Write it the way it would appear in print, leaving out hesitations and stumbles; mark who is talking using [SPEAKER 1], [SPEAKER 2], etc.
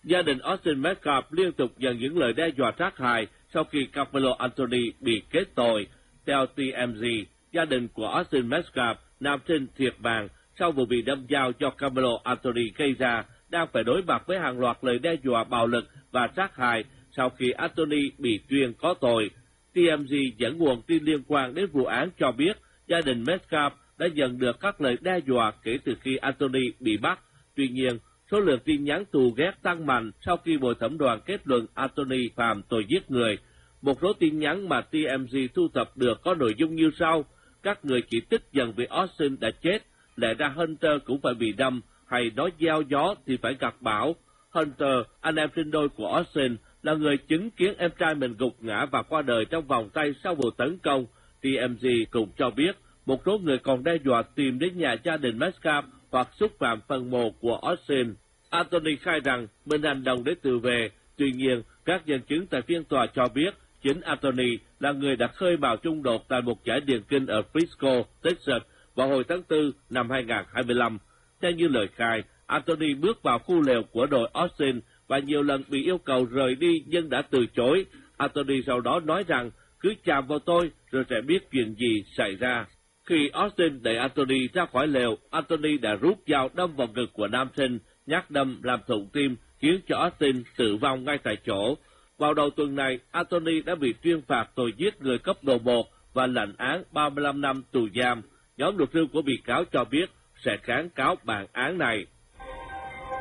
[SPEAKER 1] Gia đình Austin Metcalf liên tục nhận những lời đe dọa sát hại sau khi Carmelo Anthony bị kết tội. Theo TMZ, gia đình của Austin Metcalf, nam sinh thiệt mạng sau vụ bị đâm dao do Carmelo Anthony gây ra, đang phải đối mặt với hàng loạt lời đe dọa bạo lực và sát hại sau khi Anthony bị tuyên có tội. TMZ dẫn nguồn tin liên quan đến vụ án cho biết gia đình Metcalf đã nhận được các lời đe dọa kể từ khi Anthony bị bắt. Tuy nhiên, số lượng tin nhắn thù ghét tăng mạnh sau khi bồi thẩm đoàn kết luận Anthony phạm tội giết người. Một số tin nhắn mà TMZ thu thập được có nội dung như sau: các người chỉ tức giận vì Austin đã chết, lẽ ra Hunter cũng phải bị đâm, hay nói gieo gió thì phải gặt bão. Hunter, anh em sinh đôi của Austin, là người chứng kiến em trai mình gục ngã và qua đời trong vòng tay sau vụ tấn công. TMZ cũng cho biết một số người còn đe dọa tìm đến nhà gia đình Metcalf hoặc xúc phạm phần mộ của Austin. Anthony khai rằng mình hành động để tự vệ. Tuy nhiên, các nhân chứng tại phiên tòa cho biết chính Anthony là người đã khơi mào xung đột tại một giải điền kinh ở Frisco, Texas vào hồi tháng 4 năm 2025. Theo như lời khai, Anthony bước vào khu lều của đội Austin và nhiều lần bị yêu cầu rời đi nhưng đã từ chối. Anthony sau đó nói rằng cứ chạm vào tôi rồi sẽ biết chuyện gì xảy ra. Khi Austin đẩy Anthony ra khỏi lều, Anthony đã rút dao đâm vào ngực của nam sinh, nhát đâm làm thủng tim, khiến cho Austin tử vong ngay tại chỗ. Vào đầu tuần này, Anthony đã bị tuyên phạt tội giết người cấp độ 1 và lãnh án 35 năm tù giam. Nhóm luật sư của bị cáo cho biết sẽ kháng cáo bản án này.